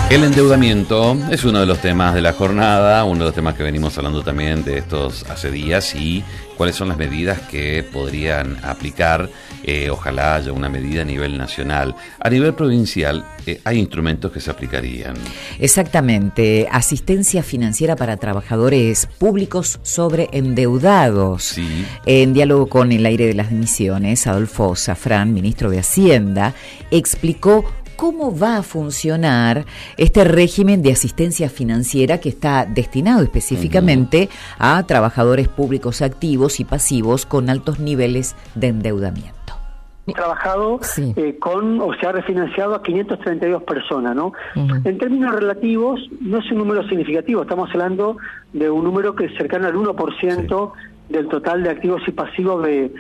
El endeudamiento es uno de los temas de la jornada, uno de los temas que venimos hablando también de estos hace días, y cuáles son las medidas que podrían aplicar. Ojalá haya una medida a nivel nacional. A nivel provincial hay instrumentos que se aplicarían. Exactamente. Asistencia financiera para trabajadores públicos sobreendeudados. Sí. En diálogo con El Aire de las Dimisiones, Adolfo Safrán, ministro de Hacienda, explicó cómo va a funcionar este régimen de asistencia financiera que está destinado específicamente a trabajadores públicos activos y pasivos con altos niveles de endeudamiento. Trabajado sí. O se ha refinanciado a 532 personas, ¿no? En términos relativos, no es un número significativo, estamos hablando de un número que es cercano al 1% del total de activos y pasivos de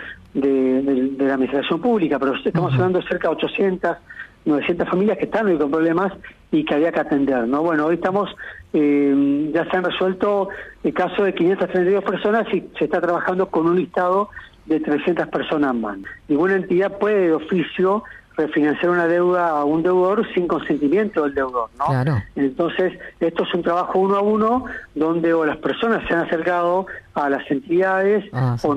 la administración pública, pero estamos hablando de cerca de 800, 900 familias que están hoy con problemas y que había que atender, ¿no? Bueno, hoy estamos, ya se han resuelto el caso de 532 personas y se está trabajando con un listado de 300 personas más. Ninguna entidad puede de oficio refinanciar una deuda a un deudor sin consentimiento del deudor, ¿no? Claro. Entonces, esto es un trabajo uno a uno, donde o las personas se han acercado a las entidades o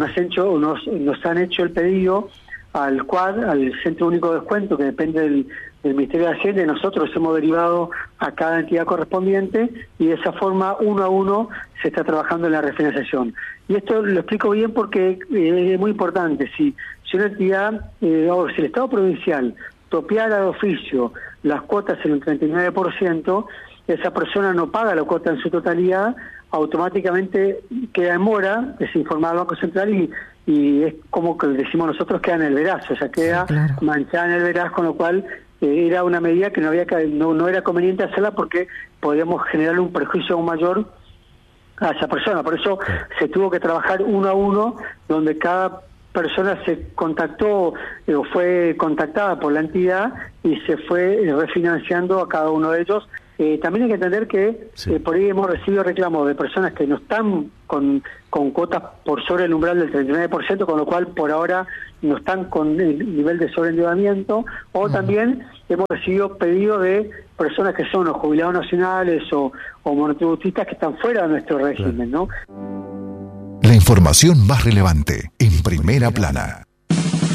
nos han hecho el pedido al CUAD, al Centro Único de Descuento, que depende del Ministerio de Hacienda, y nosotros hemos derivado a cada entidad correspondiente, y de esa forma, uno a uno, se está trabajando en la refinanciación. Y esto lo explico bien porque es muy importante. Si una entidad, si el Estado provincial topeara de oficio las cuotas en un 39%, esa persona no paga la cuota en su totalidad, automáticamente queda en mora, es informado al Banco Central y es como que decimos nosotros, queda en el veraz, o sea, queda manchada en el veraz, con lo cual era una medida que no era conveniente hacerla porque podíamos generarle un perjuicio aún mayor a esa persona. Por eso se tuvo que trabajar uno a uno, donde cada persona se contactó o fue contactada por la entidad y se fue refinanciando a cada uno de ellos. También hay que entender que por ahí hemos recibido reclamos de personas que no están con cuotas por sobre el umbral del 39%, con lo cual por ahora no están con el nivel de sobreendeudamiento, o también hemos recibido pedidos de personas que son o jubilados nacionales o monotributistas que están fuera de nuestro régimen, ¿no? La información más relevante en Primera Plana.